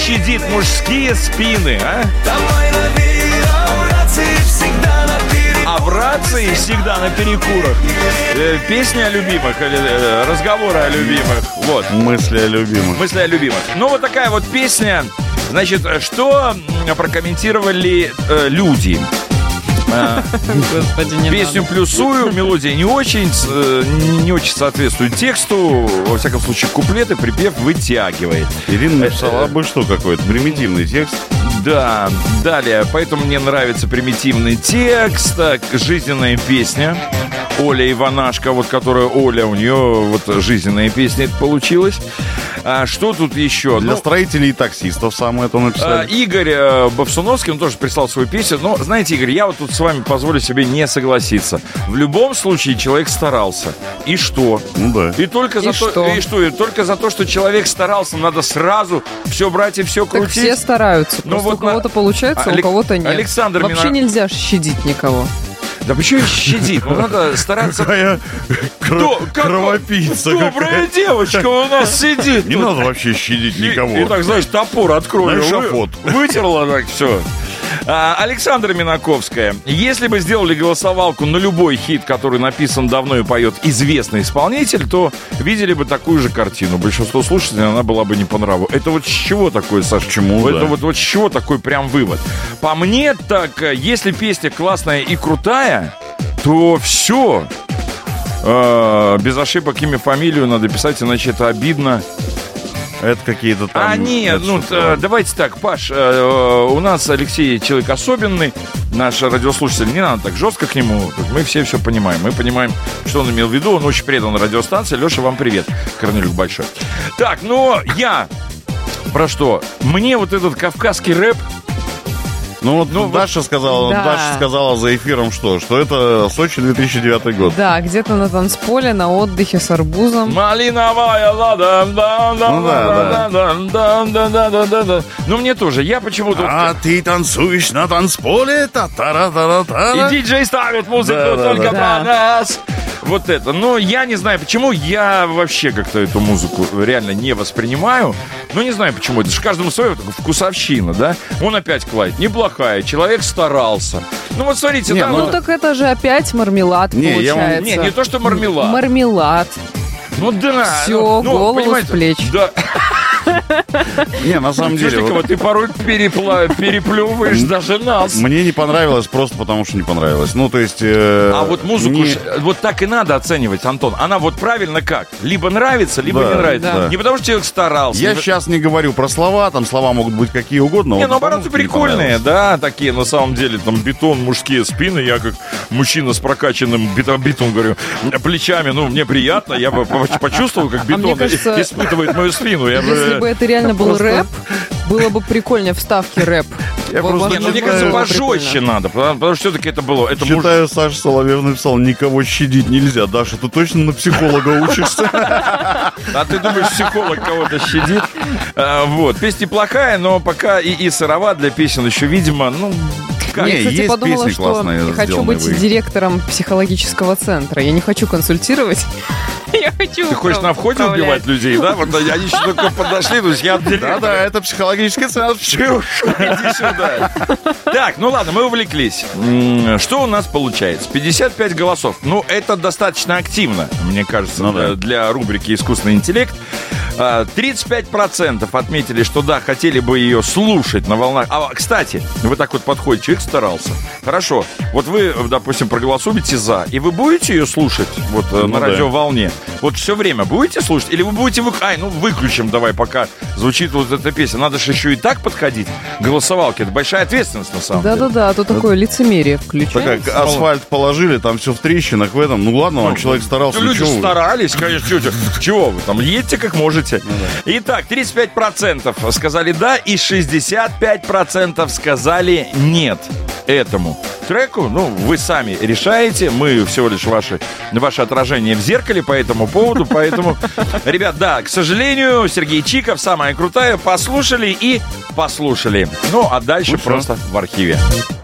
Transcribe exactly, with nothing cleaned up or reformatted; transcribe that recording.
щадит мужские спины, а? А в рации всегда на перекурах. Э, песни о любимых, э, разговоры о любимых. Вот. Мысли о любимых. Мысли о любимых. Ну, вот такая вот песня. Значит, что прокомментировали э, люди? Господи, не Песню надо. плюсую, мелодия не очень, э, не очень соответствует тексту. Во всяком случае, куплеты, припев вытягивает. Ирина написала бы что какой-то примитивный текст. Да, далее, поэтому мне нравится примитивный текст, так, жизненная песня. Оля Иванашка, вот которая Оля, у нее вот жизненная песня это получилась. А что тут еще? Для ну, строителей и таксистов самое это написали. а, Игорь а, Бовсуновский, он тоже прислал свою песню. Но, знаете, Игорь, я вот тут с вами позволю себе не согласиться. В любом случае человек старался. И что? Ну да. И только за И то, что? и что? И только за то, что человек старался, надо сразу все брать и все Так крутить. все стараются. Ну Просто вот у кого-то на- получается, а Алек- у кого-то нет. Александр Вообще Мина- нельзя щадить никого. Да почему щадит? Ну, надо стараться. Какая Кто- кро- как- кровопийца. Добрая какая. девочка у нас сидит. Не тут. надо вообще щадить И- никого. И, так, знаешь, топор открою. На Вы- эшафот. Вытерла так все. А, Александра Минаковская. Если бы сделали голосовалку на любой хит, который написан давно и поет известный исполнитель, то видели бы такую же картину. Большинство слушателей она была бы не по нраву. Это вот с чего такое, Саша? Почему, Это да. вот, вот с чего такой прям вывод? По мне так, если песня классная и крутая, то все. Э, без ошибок имя, фамилию надо писать, иначе это обидно. Это какие-то там... А нет, это ну что-то, э, ладно. давайте так, Паш, э, у нас Алексей человек особенный, наш радиослушатель, не надо так жестко к нему, мы все все понимаем, мы понимаем, что он имел в виду, он очень предан радиостанции. Леша, вам привет, Корнелюк большой. Так, ну я про что? Мне вот этот кавказский рэп. Ну вот Ну, Даша сказала, Да. Даша сказала за эфиром что? Что это Сочи две тысячи девятый год. Да, где-то на танцполе, на отдыхе с арбузом. Малиновая лада, да, да, Ну да, да, да, да, да, да, да, да, да. Ну мне тоже, я почему-то... А ты танцуешь на танцполе, та-та-ра-та-ра-та. И диджей ставит музыку Да, да, только да. про нас. Вот это. Но я не знаю, почему. Я вообще как-то эту музыку реально не воспринимаю. Ну, не знаю, почему. Это же каждому свое, вкусовщина, да? Он опять клает. Неплохая. Человек старался. Ну, вот смотрите. Не, там ну, Ну вот- так это же опять мармелад Не, я вам- получается. Не, не то, что мармелад. Мармелад. Ну, да. Всё, ну, ну, голову понимаете, с плеч. Да. Не, на самом деле, Слушай-ка, вот вот ты порой перепла- переплевываешь даже нас. мне не понравилось просто потому, что не понравилось. Ну, то есть... э, А вот музыку не- ж- вот так и надо оценивать, Антон. Она вот правильно как? Либо нравится, либо Да, не нравится. да. Не потому, что человек старался. Я не- сейчас не говорю про слова, там слова могут быть какие угодно. Не, вот ну, наоборот, музыка не прикольные, понравилась. да, такие, на самом деле, там, бетон, мужские спины, я как мужчина с прокачанным бетон, бетон говорю, плечами, ну, мне приятно, я бы по- почувствовал, как бетон мне кажется, испытывает мою спину. Я Если бы это реально был просто- рэп, было бы прикольнее вставки рэп. Я Вот, просто Не, ну, мне кажется, было бы пожестче прикольно. надо, потому, потому что все-таки это было, это муж- Считаю, Саша Соловьев написал, никого щадить нельзя. Даша, ты точно на психолога учишься? А ты думаешь, психолог кого-то щадит? А, вот. Песня плохая, но пока и, и сырова для песен еще, видимо, ну... как- Не, Я, кстати, есть подумала, песни что классные, я хочу сделанные быть в их. директором психологического центра. Я не хочу консультировать. Я хочу Ты хочешь на входе управлять. убивать людей, да? Вот они еще только подошли, то есть я директор. Да-да, это психологический центр. Иди сюда. Так, ну ладно, мы увлеклись. М, Что у нас получается? пятьдесят пять голосов. Ну, это достаточно активно, мне кажется, Ну да. для, для рубрики «Искусственный интеллект». А, тридцать пять процентов отметили, что да, хотели бы ее слушать на волнах. А, кстати, вы так вот подходите, человек старался. Хорошо, вот вы, допустим, проголосуете за, и вы будете ее слушать вот э, Ну на да. радиоволне? Вот все время будете слушать? Или вы будете... Вы... Ай, ну выключим давай, пока звучит вот эта песня. Надо же еще и так подходить к голосовалке. Это большая ответственность, на самом деле. Да-да-да, а то такое лицемерие Так включается. как асфальт положили, там все в трещинах в этом. Ну ладно, вам человек старался. Ну, ну люди чего вы? старались, конечно. Чего, чего вы там, едьте как можете. Итак, тридцать пять процентов сказали да, и шестьдесят пять процентов сказали нет этому треку. Ну, вы сами решаете. Мы всего лишь ваши, ваше отражение в зеркале по этому поводу. Поэтому, ребят, да, к сожалению, Сергей Чиков, самая крутая, послушали и послушали. Ну, а дальше Ну, всё. просто в архиве.